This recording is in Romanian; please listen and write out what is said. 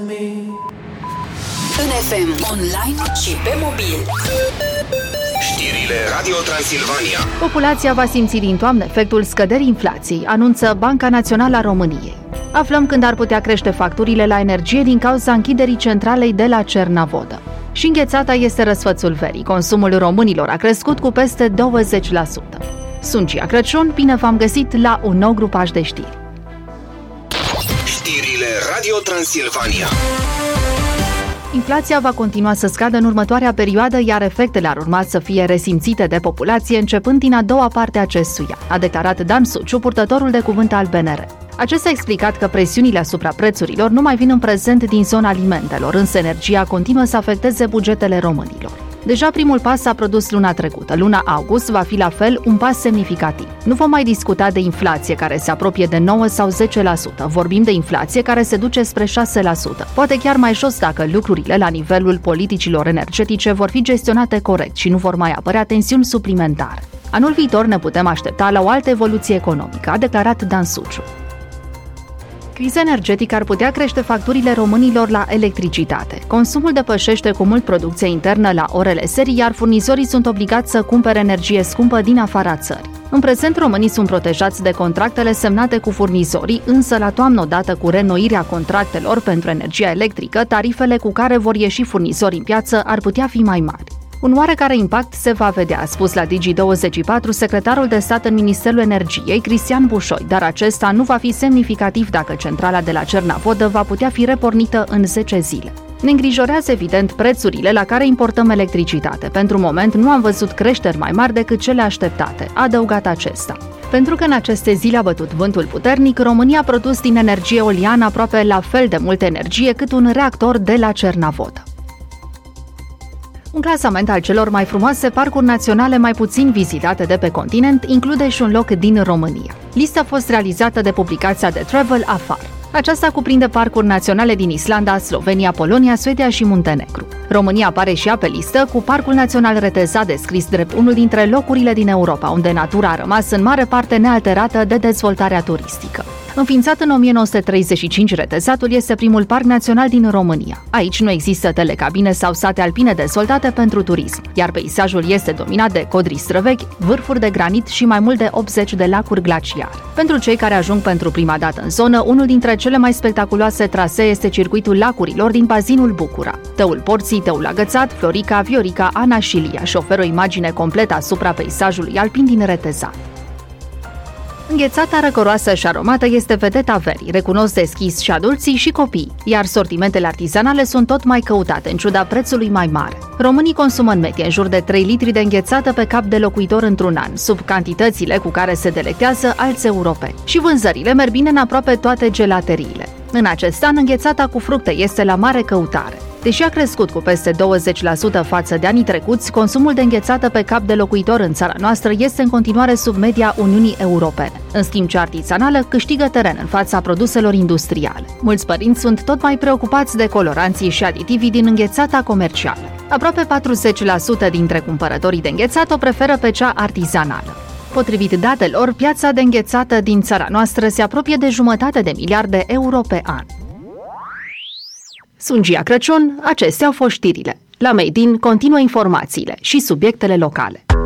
În FM, online și pe mobil. Știrile Radio Transilvania. Populația va simți din toamnă efectul scăderii inflației, anunță Banca Națională a României. Aflăm când ar putea crește facturile la energie din cauza închiderii centralei de la Cernavodă. Și înghețata este răsfățul verii. Consumul românilor a crescut cu peste 20%. Sunt Gia Crăciun, bine v-am găsit la un nou grupaj de știri. Știrile Radio Transilvania. Inflația va continua să scadă în următoarea perioadă, iar efectele ar urma să fie resimțite de populație începând din a doua parte a acestuia, a declarat Dan Suciu, purtătorul de cuvânt al BNR. Acesta a explicat că presiunile asupra prețurilor nu mai vin în prezent din zona alimentelor, însă energia continuă să afecteze bugetele românilor. Deja primul pas s-a produs luna trecută. Luna august va fi la fel un pas semnificativ. Nu vom mai discuta de inflație care se apropie de 9 sau 10%. Vorbim de inflație care se duce spre 6%. Poate chiar mai jos dacă lucrurile la nivelul politicilor energetice vor fi gestionate corect și nu vor mai apărea tensiuni suplimentare. Anul viitor ne putem aștepta la o altă evoluție economică, a declarat Dan Suciu. Criza energetică ar putea crește facturile românilor la electricitate. Consumul depășește cu mult producția internă la orele serii, iar furnizorii sunt obligați să cumpere energie scumpă din afara țării. În prezent, românii sunt protejați de contractele semnate cu furnizorii, însă la toamnă, odată cu reînnoirea contractelor pentru energia electrică, tarifele cu care vor ieși furnizorii în piață ar putea fi mai mari. Un oarecare impact se va vedea, a spus la Digi24 secretarul de stat în Ministerul Energiei, Cristian Bușoi, dar acesta nu va fi semnificativ dacă centrala de la Cernavodă va putea fi repornită în 10 zile. Ne îngrijorează evident prețurile la care importăm electricitate. Pentru moment nu am văzut creșteri mai mari decât cele așteptate, a adăugat acesta. Pentru că în aceste zile a bătut vântul puternic, România a produs din energie eoliană aproape la fel de multă energie cât un reactor de la Cernavodă. Un clasament al celor mai frumoase parcuri naționale mai puțin vizitate de pe continent include și un loc din România. Lista a fost realizată de publicația de Travel Afar. Aceasta cuprinde parcuri naționale din Islanda, Slovenia, Polonia, Suedia și Muntenegru. România apare și ea pe listă cu Parcul Național Reteza, descris drept unul dintre locurile din Europa, unde natura a rămas în mare parte nealterată de dezvoltarea turistică. Înființat în 1935, Retezatul este primul parc național din România. Aici nu există telecabine sau sate alpine dezvoltate pentru turism, iar peisajul este dominat de codri străvechi, vârfuri de granit și mai mult de 80 de lacuri glaciare. Pentru cei care ajung pentru prima dată în zonă, unul dintre cele mai spectaculoase trasee este circuitul lacurilor din bazinul Bucura. Tăul Porții, Tăul Agățat, Florica, Viorica, Ana și Lia și oferă o imagine completă asupra peisajului alpin din Retezat. Înghețata răcoroasă și aromată este vedeta verii, recunosc deschis și adulții și copiii, iar sortimentele artizanale sunt tot mai căutate în ciuda prețului mai mare. Românii consumă în medie în jur de 3 litri de înghețată pe cap de locuitor într-un an, sub cantitățile cu care se delectează alți europeni. Și vânzările merg bine în aproape toate gelateriile. În acest an, înghețata cu fructe este la mare căutare. Deși a crescut cu peste 20% față de anii trecuți, consumul de înghețată pe cap de locuitor în țara noastră este în continuare sub media Uniunii Europene. În schimb, cea artizanală câștigă teren în fața produselor industriale. Mulți părinți sunt tot mai preocupați de coloranții și aditivii din înghețata comercială. Aproape 40% dintre cumpărătorii de înghețată o preferă pe cea artizanală. Potrivit datelor, piața de înghețată din țara noastră se apropie de 1,5 miliarde de euro pe an. Sunt Gia Crăciun, acestea au fost știrile. La Made in continuă informațiile și subiectele locale.